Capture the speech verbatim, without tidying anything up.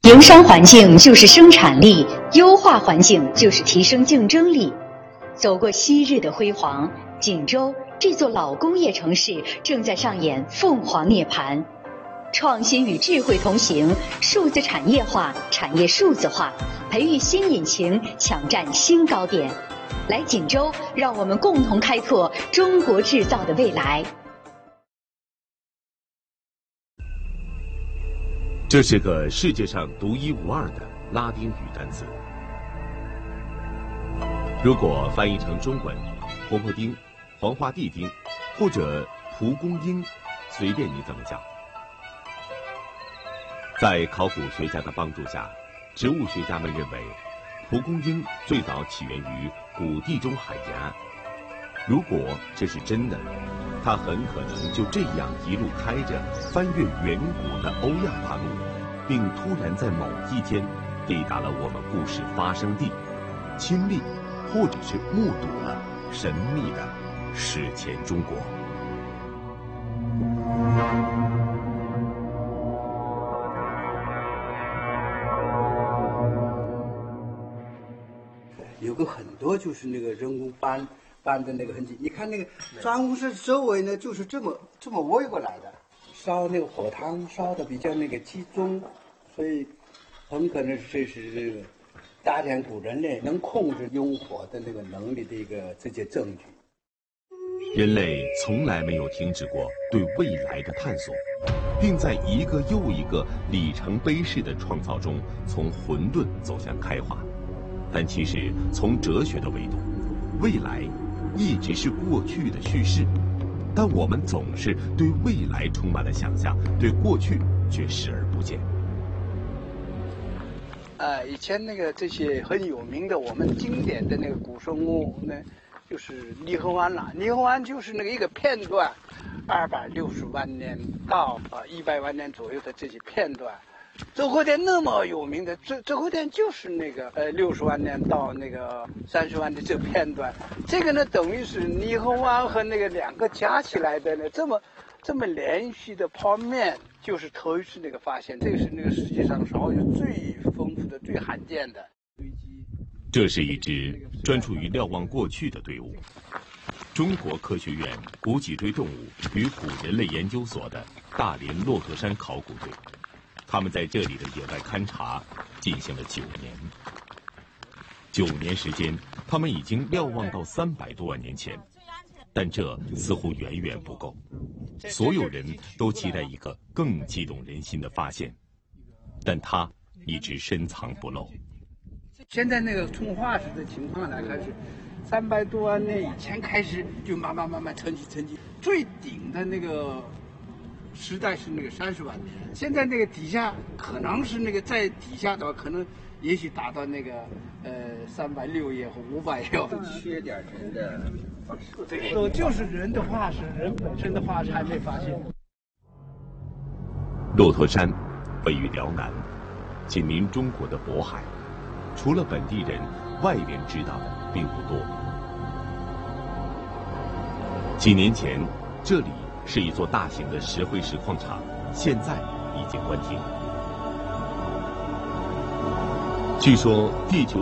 营商环境就是生产力，优化环境就是提升竞争力。走过昔日的辉煌，锦州这座老工业城市正在上演凤凰涅槃。创新与智慧同行，数字产业化、产业数字化，培育新引擎，抢占新高点。来锦州，让我们共同开拓中国制造的未来。 这是个世界上独一无二的拉丁语单词。如果翻译成中文，婆婆丁、黄花地丁，或者蒲公英，随便你怎么叫。在考古学家的帮助下，植物学家们认为，蒲公英最早起源于古地中海沿岸。如果这是真的，它很可能就这样一路开着，翻越远古的欧亚大陆，并突然在某一天抵达了我们故事发生地，亲历或者是目睹了神秘的史前中国。 有个很多就是那个人工搬搬的那个痕迹，你看那个转红石周围呢，就是这么这么围过来的，烧那个火塘烧的比较那个集中，所以很可能这是这个大典古人类能控制用火的那个能力的一个这些证据。 人类从来没有停止过对未来的探索，并在一个又一个里程碑式的创造中，从混沌走向开化。但其实从哲学的维度，未来一直是过去的叙事，但我们总是对未来充满了想象，对过去却视而不见。 呃，以前那个这些很有名的我们经典的那个古生物呢，就是泥河湾了。泥河湾就是那个一个片段，二百六十万年到啊一百万年左右的这些片段。周口店那么有名的，周周口店就是那个呃六十万年到那个三十万的这个片段，这个呢等于是泥河湾和那个两个加起来的呢这么这么连续的泡面，就是头一次那个发现，这个是那个世界上少有最丰富的、最罕见的。 这是一支专注于瞭望过去的队伍，中国科学院古脊椎动物与古人类研究所的大连骆驼山考古队。他们在这里的野外勘察进行了九年，九年时间，他们已经瞭望到三百多万年前，但这似乎远远不够。所有人都期待一个更激动人心的发现，但它一直深藏不露。 现在那个从化石的情况来看是，三百多万年以前开始就慢慢慢慢沉积沉积，最顶的那个时代是那个三十万年，现在那个底下可能是那个在底下的话，可能也许达到那个呃三百六也或五百也。缺点人的化石，对，就是人的化石，人本身的化石还没发现。 骆驼山位于辽南，紧邻中国的渤海，除了本地人，外人知道的并不多。几年前，这里是一座大型的石灰石矿场，现在已经关停。据说地球